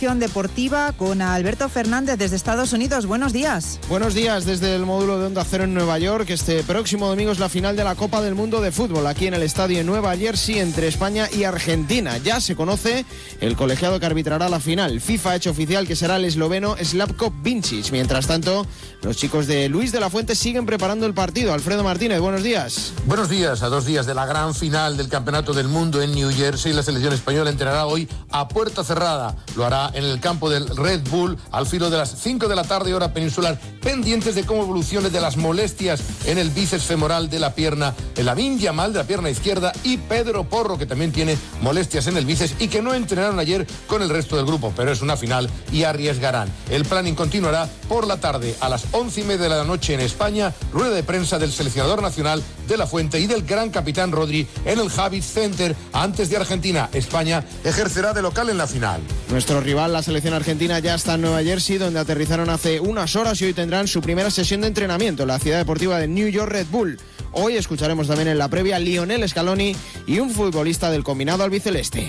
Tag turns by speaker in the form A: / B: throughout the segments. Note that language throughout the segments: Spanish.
A: Deportiva con Alberto Fernández desde Estados Unidos. Buenos días.
B: Buenos días desde el módulo de Onda Cero en Nueva York. Este próximo domingo es la final de la Copa del Mundo de Fútbol aquí en el estadio en Nueva Jersey entre España y Argentina. Ya se conoce el colegiado que arbitrará la final. FIFA ha hecho oficial que será el esloveno Slavko Vincic. Mientras tanto, los chicos de Luis de la Fuente siguen preparando el partido. Alfredo Martínez, buenos días.
C: Buenos días. A 2 días de la gran final del Campeonato del Mundo en New Jersey, la selección española entrenará hoy a puerta cerrada. Lo hará en el campo del Red Bull al filo de las 5 de la tarde hora peninsular, pendientes de cómo evolucionen de las molestias en el bíceps femoral de la pierna, el Lamine Yamal de la pierna izquierda y Pedro Porro, que también tiene molestias en el bíceps y que no entrenaron ayer con el resto del grupo, pero es una final y arriesgarán. El planning continuará por la tarde a las 11:30 de la noche en España, rueda de prensa del seleccionador nacional de la Fuente y del gran capitán Rodri en el Javits Center antes de Argentina. España ejercerá de local en la final.
B: Nuestro rival, la selección argentina, ya está en Nueva Jersey, donde aterrizaron hace unas horas y hoy tendrán su primera sesión de entrenamiento en la ciudad deportiva de New York Red Bull. Hoy escucharemos también en la previa a Lionel Scaloni y un futbolista del combinado albiceleste.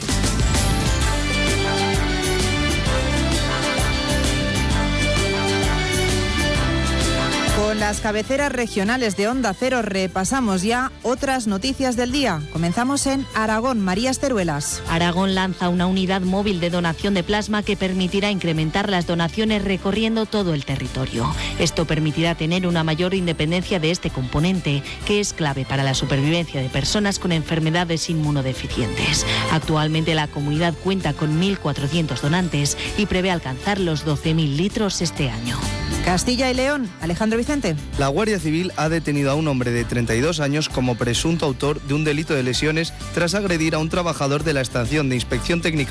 A: Con las cabeceras regionales de Onda Cero repasamos ya otras noticias del día. Comenzamos en Aragón. María Esteruelas.
D: Aragón lanza una unidad móvil de donación de plasma que permitirá incrementar las donaciones recorriendo todo el territorio. Esto permitirá tener una mayor independencia de este componente, que es clave para la supervivencia de personas con enfermedades inmunodeficientes. Actualmente la comunidad cuenta con 1.400 donantes y prevé alcanzar los 12.000 litros este año.
A: Castilla y León. Alejandro Vicente.
E: La Guardia Civil ha detenido a un hombre de 32 años como presunto autor de un delito de lesiones tras agredir a un trabajador de la estación de inspección técnica